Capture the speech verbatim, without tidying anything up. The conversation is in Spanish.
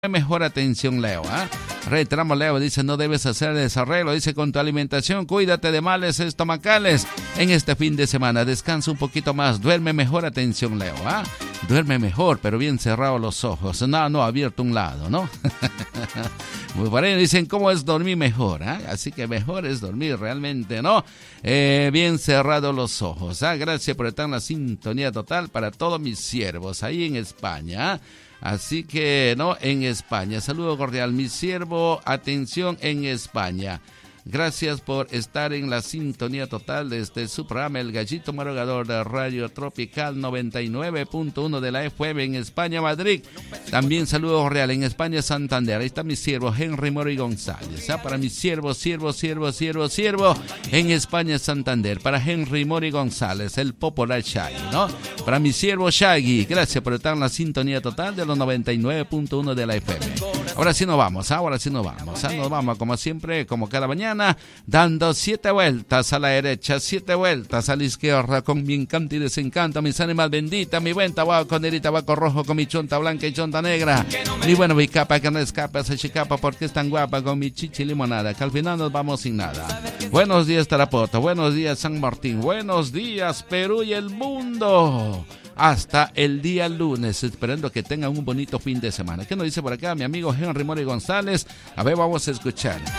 Mejor atención, Leo. ¿eh? Retramo Leo dice, no debes hacer desarreglo. Dice, con tu alimentación, cuídate de males estomacales. En este fin de semana, descansa un poquito más. Duerme mejor, atención, Leo. ¿eh? Duerme mejor, pero bien cerrados los ojos. No, no, abierto un lado, ¿no? Muy por ahí dicen, ¿cómo es dormir mejor? ¿eh? Así que mejor es dormir realmente, ¿no? Eh, bien cerrados los ojos. ¿eh? Gracias por estar en la sintonía total para todos mis siervos ahí en España. ¿eh? Así que, no, en España. Saludo cordial, mi siervo, atención en España. Gracias por estar en la sintonía total de este su programa, El Gallito Madrugador de Radio Tropical noventa y nueve punto uno de la F M en España, Madrid. También saludo cordial en España, Santander. Ahí está mi siervo, Henry Mori González. ¿eh? Para mi siervo, siervo, siervo, siervo, siervo, en España, Santander. Para Henry Mori González, el popular Shaggy, ¿no? Para mi siervo Shaggy, gracias por estar en la sintonía total de los noventa y nueve punto uno de la F M. Ahora sí nos vamos, ahora sí nos vamos. ¿eh? Nos vamos como siempre, como cada mañana, dando siete vueltas a la derecha, siete vueltas a la izquierda, con mi encanto y desencanto, mis ánimas benditas, mi buen tabaco con el tabaco rojo, con mi chonta blanca y chonta negra, mi bueno, mi capa que no escapa, esa chicapa porque es tan guapa, con mi chichi limonada, que al final nos vamos sin nada. Buenos días, Tarapoto, buenos días, San Martín, buenos días, Perú y el mundo. Hasta el día lunes, esperando que tengan un bonito fin de semana. ¿Qué nos dice por acá mi amigo Henry Mori González? A ver, vamos a escuchar.